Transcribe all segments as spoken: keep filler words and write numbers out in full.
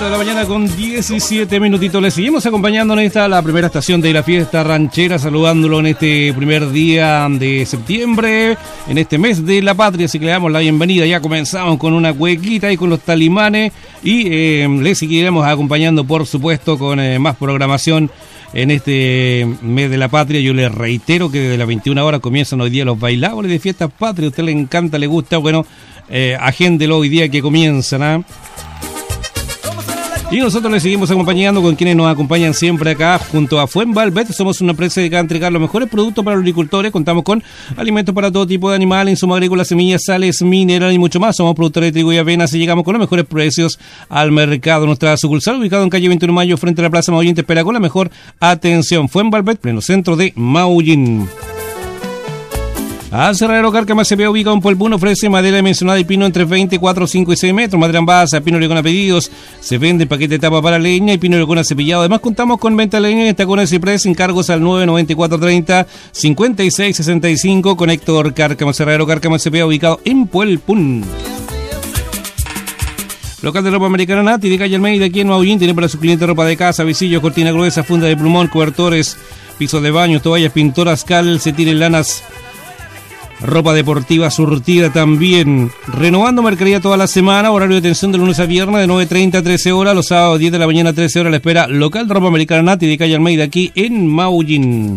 de la mañana con diecisiete minutitos. Les seguimos acompañando en esta, la primera estación de la fiesta ranchera, saludándolo en este primer día de septiembre, en este mes de la patria. Así que le damos la bienvenida. Ya comenzamos con una cuequita y con los talimanes. Y eh, les seguiremos acompañando, por supuesto, con eh, más programación en este mes de la patria. Yo les reitero que desde las veintiuna horas comienzan hoy día los bailables de fiestas patrias. A usted le encanta, le gusta, bueno, eh, agéndelo hoy día que comienzan, ¿eh? Y nosotros les seguimos acompañando con quienes nos acompañan siempre acá junto a Fuenvalvet. Somos una empresa dedicada a entregar los mejores productos para los agricultores. Contamos con alimentos para todo tipo de animales, insumos agrícolas, semillas, sales, minerales y mucho más. Somos productores de trigo y avena y llegamos con los mejores precios al mercado. Nuestra sucursal, ubicada en calle veintiuno de mayo, frente a la Plaza Maullín, te espera con la mejor atención. Fuenvalvet, pleno centro de Maullín. Aserradero Cárcamo C P, ubicado en Polpuno, ofrece madera mencionada y pino entre veinte, cuatro, cinco y seis metros, madera en base, pino oregón a pedidos, se vende paquete de tapa para leña y pino oregón cepillado. Además contamos con venta de leña en tacones y ciprés, encargos al nueve noventa y cuatro treinta, cincuenta y seis sesenta y cinco, con Héctor Cárcamo. Aserradero Cárcamo C P, ubicado en Polpún. Local de ropa americana Nati de calle Almeida, aquí en Maullín, tiene para su cliente ropa de casa, visillos, cortina gruesa, funda de plumón, cobertores, pisos de baño, toallas, pintoras, cal, setines, lanas, ropa deportiva surtida también. Renovando mercadería toda la semana, horario de atención de lunes a viernes de nueve treinta a trece horas, los sábados diez de la mañana a trece horas. La espera local de ropa americana Nati de calle Almeida, aquí en Maullín.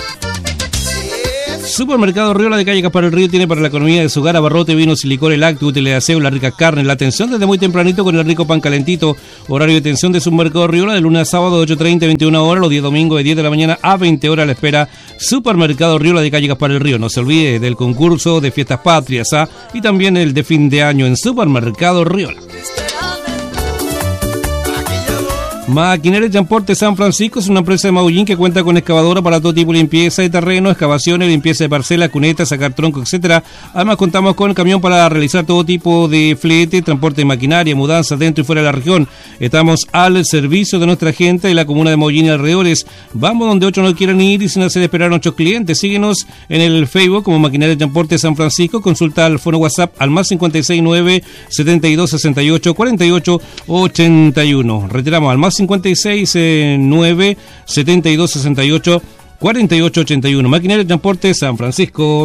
Supermercado Riola de calle Gaspar del Río tiene para la economía de su hogar abarrote, vinos y licores, lácteos, útiles de aseo, la rica carne, la atención desde muy tempranito con el rico pan calentito. Horario de atención de Supermercado Riola de lunes a sábado de ocho treinta a veintiuna horas, los días domingos de diez de la mañana a veinte horas. La espera Supermercado Riola de calle Gaspar del Río. No se olvide del concurso de fiestas patrias, ¿ah? Y también el de fin de año en Supermercado Riola. Maquinaria de Transporte San Francisco es una empresa de Maullín que cuenta con excavadora para todo tipo de limpieza de terreno, excavaciones, limpieza de parcelas, cunetas, sacar tronco, etcétera. Además contamos con el camión para realizar todo tipo de flete, transporte de maquinaria, mudanzas dentro y fuera de la región. Estamos al servicio de nuestra gente de la comuna de Maullín y alrededores. Vamos donde otros no quieran ir y sin hacer esperar a nuestros clientes. Síguenos en el Facebook como Maquinaria de Transporte San Francisco. Consulta al fono WhatsApp al más cincuenta y seis nueve, setenta y dos sesenta y ocho, cuarenta y ocho ochenta y uno. Retiramos al más cincuenta y seis nueve, setenta y dos sesenta y ocho, cuarenta y ocho ochenta y uno. Maquinaria de Transporte San Francisco.